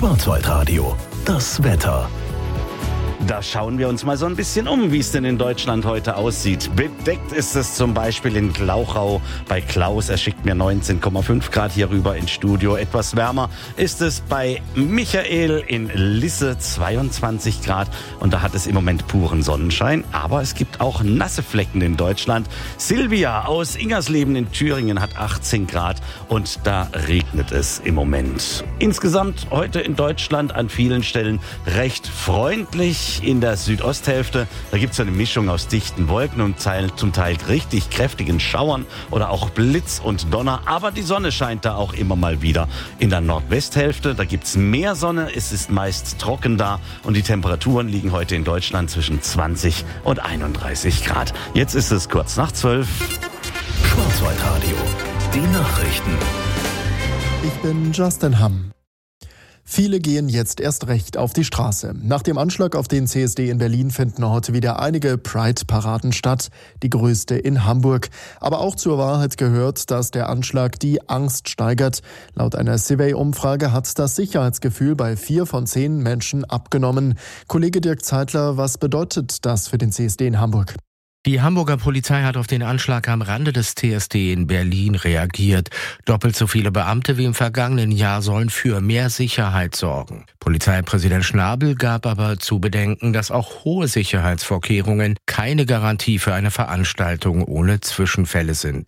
Schwarzwaldradio, das Wetter. Da schauen wir uns mal so ein bisschen um, wie es denn in Deutschland heute aussieht. Bedeckt ist es zum Beispiel in Glauchau bei Klaus. Er schickt mir 19,5 Grad hier rüber ins Studio. Etwas wärmer ist es bei Michael in Lisse, 22 Grad. Und da hat es im Moment puren Sonnenschein. Aber es gibt auch nasse Flecken in Deutschland. Silvia aus Ingersleben in Thüringen hat 18 Grad und da regnet es im Moment. Insgesamt heute in Deutschland an vielen Stellen recht freundlich. In der Südosthälfte, da gibt es eine Mischung aus dichten Wolken und zum Teil richtig kräftigen Schauern oder auch Blitz und Donner. Aber die Sonne scheint da auch immer mal wieder. In der Nordwesthälfte, da gibt es mehr Sonne, es ist meist trocken da und die Temperaturen liegen heute in Deutschland zwischen 20 und 31 Grad. Jetzt ist es kurz nach 12. Schwarzwaldradio, die Nachrichten. Ich bin Justin Hamm. Viele gehen jetzt erst recht auf die Straße. Nach dem Anschlag auf den CSD in Berlin finden heute wieder einige Pride-Paraden statt, die größte in Hamburg. Aber auch zur Wahrheit gehört, dass der Anschlag die Angst steigert. Laut einer Survey-Umfrage hat das Sicherheitsgefühl bei 4 von 10 Menschen abgenommen. Kollege Dirk Zeitler, was bedeutet das für den CSD in Hamburg? Die Hamburger Polizei hat auf den Anschlag am Rande des TSD in Berlin reagiert. Doppelt so viele Beamte wie im vergangenen Jahr sollen für mehr Sicherheit sorgen. Polizeipräsident Schnabel gab aber zu bedenken, dass auch hohe Sicherheitsvorkehrungen keine Garantie für eine Veranstaltung ohne Zwischenfälle sind.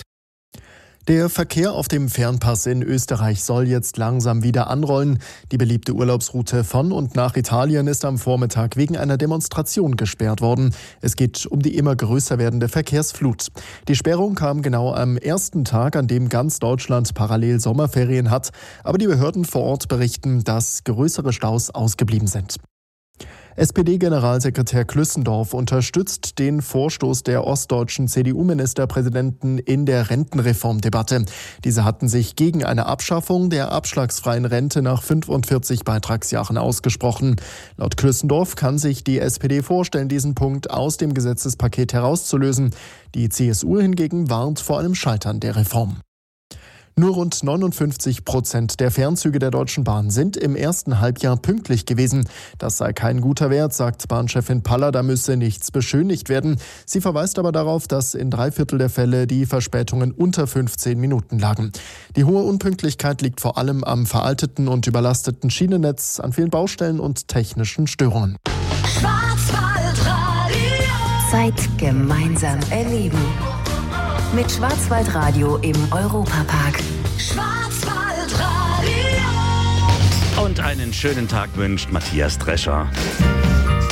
Der Verkehr auf dem Fernpass in Österreich soll jetzt langsam wieder anrollen. Die beliebte Urlaubsroute von und nach Italien ist am Vormittag wegen einer Demonstration gesperrt worden. Es geht um die immer größer werdende Verkehrsflut. Die Sperrung kam genau am ersten Tag, an dem ganz Deutschland parallel Sommerferien hat. Aber die Behörden vor Ort berichten, dass größere Staus ausgeblieben sind. SPD-Generalsekretär Klüssendorf unterstützt den Vorstoß der ostdeutschen CDU-Ministerpräsidenten in der Rentenreformdebatte. Diese hatten sich gegen eine Abschaffung der abschlagsfreien Rente nach 45 Beitragsjahren ausgesprochen. Laut Klüssendorf kann sich die SPD vorstellen, diesen Punkt aus dem Gesetzespaket herauszulösen. Die CSU hingegen warnt vor einem Scheitern der Reform. Nur rund 59% der Fernzüge der Deutschen Bahn sind im ersten Halbjahr pünktlich gewesen. Das sei kein guter Wert, sagt Bahnchefin Paller, da müsse nichts beschönigt werden. Sie verweist aber darauf, dass in 3/4 der Fälle die Verspätungen unter 15 Minuten lagen. Die hohe Unpünktlichkeit liegt vor allem am veralteten und überlasteten Schienennetz, an vielen Baustellen und technischen Störungen. Schwarzwaldradio. Zeit gemeinsam erleben. Mit Schwarzwaldradio im Europapark. Schwarzwaldradio. Und einen schönen Tag wünscht Matthias Drescher.